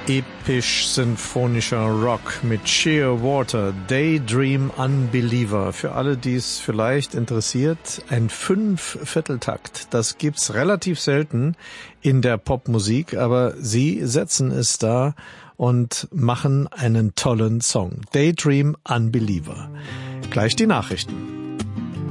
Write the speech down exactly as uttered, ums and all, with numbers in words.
episch-sinfonischer Rock mit Sheer Water, Daydream Unbeliever. Für alle, die es vielleicht interessiert, ein Fünf-Vierteltakt. Das gibt's relativ selten in der Popmusik, aber sie setzen es da und machen einen tollen Song. Daydream Unbeliever. Gleich die Nachrichten.